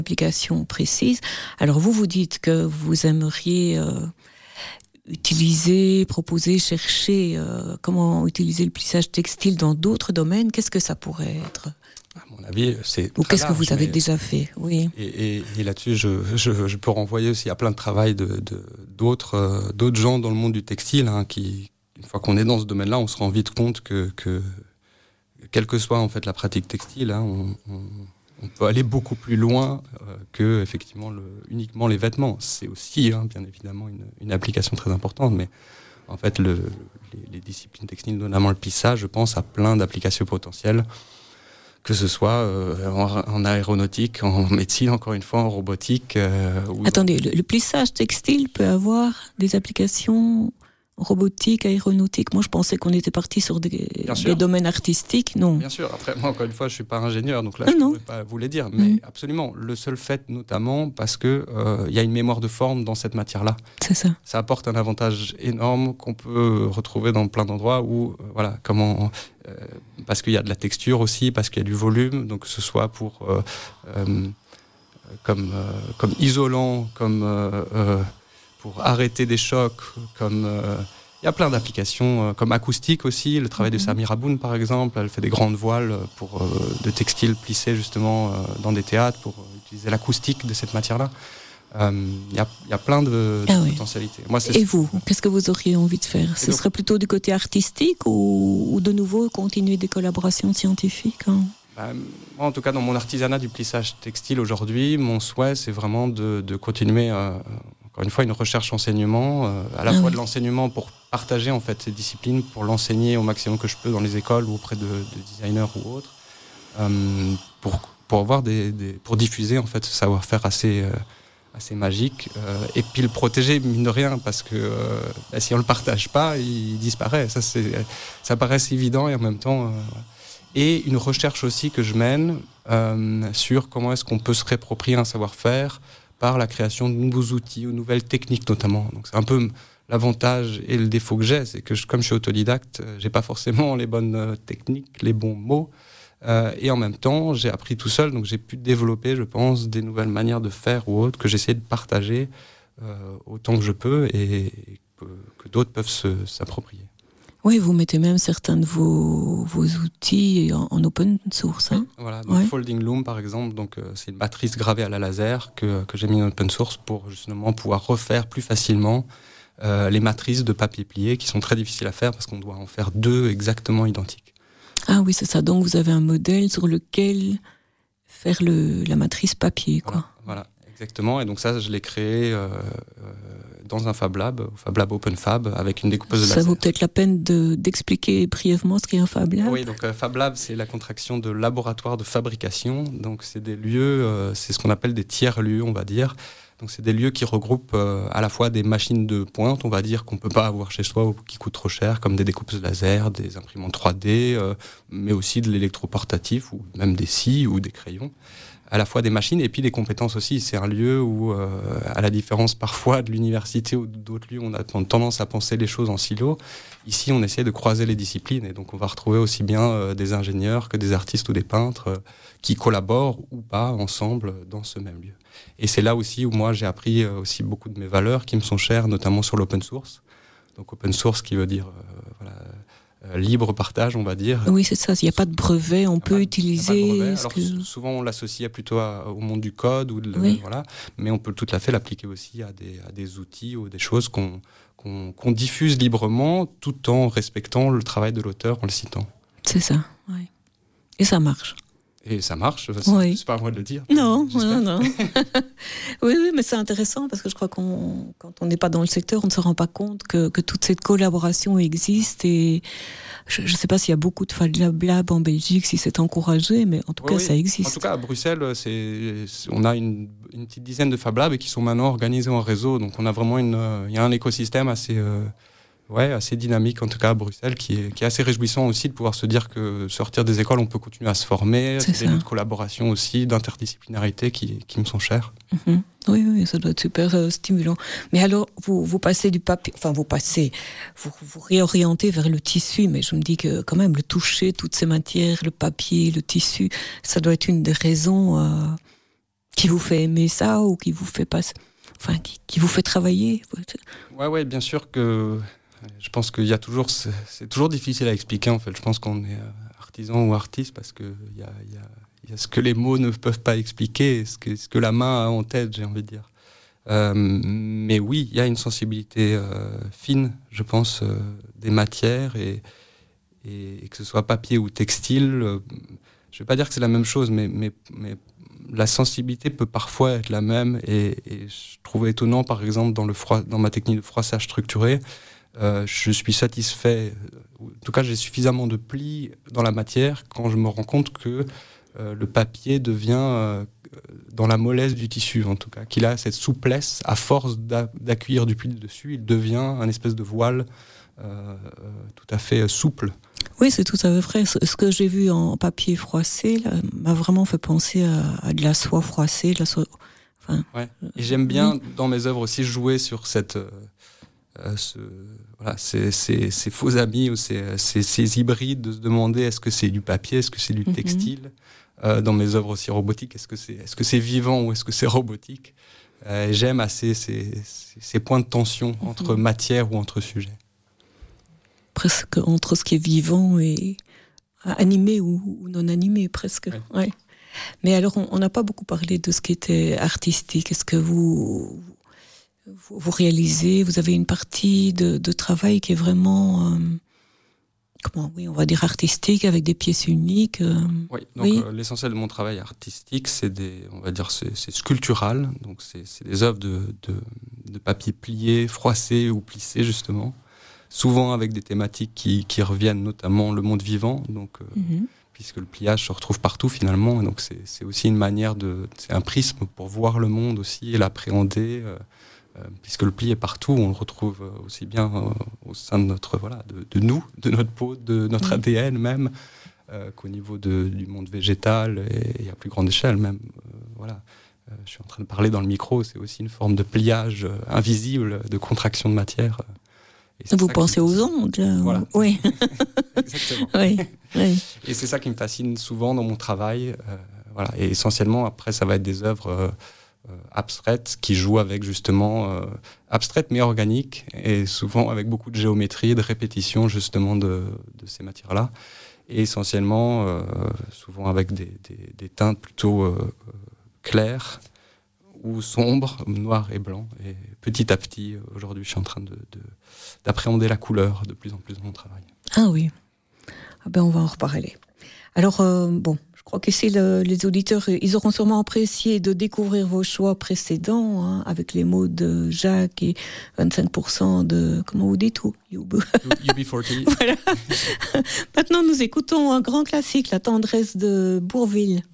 application précise. Alors vous dites que vous aimeriez utiliser, proposer, chercher comment utiliser le plissage textile dans d'autres domaines. Qu'est-ce que ça pourrait être ? À mon avis, c'est ou qu'est-ce large, que vous avez déjà fait ? Oui. Et là-dessus, je peux renvoyer aussi à plein de travail d'autres gens dans le monde du textile, qui, une fois qu'on est dans ce domaine-là, on se rend vite compte que quelle que soit en fait la pratique textile, on peut aller beaucoup plus loin que effectivement uniquement les vêtements. C'est aussi bien évidemment une application très importante, mais en fait les disciplines textiles, notamment le plissage, je pense à plein d'applications potentielles, que ce soit en aéronautique, en médecine, encore une fois, en robotique. Attendez, le plissage textile peut avoir des applications robotique, aéronautique. Moi, je pensais qu'on était parti sur des domaines artistiques. Non. Bien sûr. Après, moi, encore une fois, je suis pas ingénieur, donc là, je ne pourrais pas vous les dire. Mais absolument. Le seul fait, notamment, parce que y a une mémoire de forme dans cette matière-là. C'est ça. Ça apporte un avantage énorme qu'on peut retrouver dans plein d'endroits où, parce qu'il y a de la texture aussi, parce qu'il y a du volume, donc que ce soit pour comme isolant, pour arrêter des chocs, il y a plein d'applications, comme acoustique aussi, le travail de Samira Boun par exemple, elle fait des grandes voiles de textiles plissés justement dans des théâtres pour utiliser l'acoustique de cette matière-là. Il y a plein de potentialités. Moi, et vous, qu'est-ce que vous auriez envie de faire ? Ce serait plutôt du côté artistique ou de nouveau continuer des collaborations scientifiques moi, en tout cas, dans mon artisanat du plissage textile aujourd'hui, mon souhait, c'est vraiment de continuer, encore une fois, une recherche-enseignement, à la fois de l'enseignement pour partager en fait ces disciplines, pour l'enseigner au maximum que je peux dans les écoles ou auprès de designers ou autres, pour avoir pour diffuser en fait ce savoir-faire assez magique, et puis le protéger mine de rien, parce que si on le partage pas, il disparaît. Ça paraît évident et en même temps. Et une recherche aussi que je mène sur comment est-ce qu'on peut se réapproprier un savoir-faire par la création de nouveaux outils ou nouvelles techniques notamment. Donc c'est un peu l'avantage et le défaut que j'ai, c'est que comme je suis autodidacte, j'ai pas forcément les bonnes techniques, les bons mots, et en même temps j'ai appris tout seul, donc j'ai pu développer, je pense, des nouvelles manières de faire ou autres que j'essaie de partager autant que je peux et que d'autres peuvent s'approprier. Oui, vous mettez même certains de vos outils en open source. Voilà, donc Folding Loom par exemple, donc c'est une matrice gravée à la laser que j'ai mis en open source pour justement pouvoir refaire plus facilement les matrices de papier plié qui sont très difficiles à faire parce qu'on doit en faire 2 exactement identiques. Ah oui, c'est ça. Donc vous avez un modèle sur lequel faire la matrice papier, quoi. Voilà, exactement. Et donc ça, je l'ai créé dans un Fab Lab, Fab Lab Open Fab, avec une découpeuse de laser. Ça vaut peut-être la peine d'expliquer brièvement ce qu'est un Fab Lab. Oui, donc Fab Lab, c'est la contraction de laboratoire de fabrication. Donc c'est des lieux, c'est ce qu'on appelle des tiers-lieux, on va dire. Donc c'est des lieux qui regroupent à la fois des machines de pointe, on va dire, qu'on peut pas avoir chez soi ou qui coûtent trop cher, comme des découpeuses laser, des imprimantes 3D, mais aussi de l'électroportatif, ou même des scies ou des crayons. À la fois des machines et puis des compétences aussi. C'est un lieu où, à la différence parfois de l'université ou d'autres lieux, on a tendance à penser les choses en silo. Ici, on essaie de croiser les disciplines et donc on va retrouver aussi bien des ingénieurs que des artistes ou des peintres qui collaborent ou pas ensemble dans ce même lieu. Et c'est là aussi où moi j'ai appris aussi beaucoup de mes valeurs qui me sont chères, notamment sur l'open source. Donc open source qui veut dire libre partage, on va dire. Oui, c'est ça. Il n'y a pas de brevet, on peut utiliser. Alors, souvent, on l'associe plutôt au monde du code, voilà, mais on peut tout à fait l'appliquer aussi à des outils ou des choses qu'on diffuse librement, tout en respectant le travail de l'auteur, en le citant. C'est ça, oui. Et ça marche. Et ça marche, c'est pas à moi de le dire. Non. oui, mais c'est intéressant parce que je crois quand on n'est pas dans le secteur, on ne se rend pas compte que toute cette collaboration existe et je ne sais pas s'il y a beaucoup de Fab Lab en Belgique, si c'est encouragé, mais en tout cas, ça existe. En tout cas, à Bruxelles, on a une petite dizaine de Fab Labs qui sont maintenant organisés en réseau, donc on a vraiment il y a un écosystème assez dynamique, en tout cas à Bruxelles, qui est assez réjouissant aussi de pouvoir se dire que sortir des écoles, on peut continuer à se former, des lieux de collaboration aussi, d'interdisciplinarité qui me sont chers. Mm-hmm. Oui, ça doit être super stimulant. Mais alors, vous passez du papier, vous réorientez vers le tissu, mais je me dis que quand même, le toucher, toutes ces matières, le papier, le tissu, ça doit être une des raisons qui vous fait aimer ça ou qui vous fait passer, enfin, qui vous fait travailler. Ouais, bien sûr que je pense qu'il y a toujours, c'est toujours difficile à expliquer en fait. Je pense qu'on est artisan ou artiste parce que il y a ce que les mots ne peuvent pas expliquer, ce que la main a en tête, j'ai envie de dire. Mais oui, il y a une sensibilité fine, je pense, des matières et que ce soit papier ou textile. Je vais pas dire que c'est la même chose, mais la sensibilité peut parfois être la même. Et je trouve étonnant, par exemple, dans ma technique de froissage structuré, je suis satisfait. En tout cas, j'ai suffisamment de plis dans la matière quand je me rends compte que le papier devient, dans la mollesse du tissu en tout cas, qu'il a cette souplesse, à force d'accueillir du pli dessus, il devient un espèce de voile tout à fait souple. Oui, c'est tout à fait vrai. Ce que j'ai vu en papier froissé là, m'a vraiment fait penser à de la soie froissée, de la soie. Enfin, ouais. Et j'aime bien dans mes œuvres aussi jouer sur cette ces faux amis ou ces hybrides, de se demander est-ce que c'est du papier, est-ce que c'est du textile. Dans mes œuvres aussi robotiques, est-ce que c'est vivant ou est-ce que c'est robotique. J'aime assez ces points de tension entre matière ou entre sujets. Presque entre ce qui est vivant et animé ou non animé, presque. Ouais. Mais alors, on n'a pas beaucoup parlé de ce qui était artistique. Est-ce que vous réalisez, vous avez une partie de travail qui est vraiment... on va dire artistique, avec des pièces uniques. Oui, donc l'essentiel de mon travail artistique, c'est sculptural, donc c'est des œuvres de papier plié, froissé ou plissé justement, souvent avec des thématiques qui reviennent, notamment le monde vivant, donc puisque le pliage se retrouve partout finalement, et donc c'est aussi une manière c'est un prisme pour voir le monde aussi et l'appréhender. Puisque le pli est partout, on le retrouve aussi bien au sein de notre de nous, de notre peau, de notre ADN même, qu'au niveau du monde végétal et à plus grande échelle même. Je suis en train de parler dans le micro, c'est aussi une forme de pliage invisible, de contraction de matière. Vous pensez aux ondes, là. Voilà. Oui. Exactement. Oui. Et c'est ça qui me fascine souvent dans mon travail. Et essentiellement, après, ça va être des œuvres abstraites qui jouent avec justement abstraites mais organiques et souvent avec beaucoup de géométrie, de répétition justement de ces matières-là, et essentiellement souvent avec des teintes plutôt claires ou sombres, noir et blanc. Et petit à petit, aujourd'hui, je suis en train d'appréhender la couleur de plus en plus dans mon travail. Ah oui. On va en reparler. Alors, je crois qu'ici, les auditeurs, ils auront sûrement apprécié de découvrir vos choix précédents, avec les mots de Jacques et 25% de, comment vous dites, UB40. Voilà. Maintenant, nous écoutons un grand classique, La tendresse de Bourvil.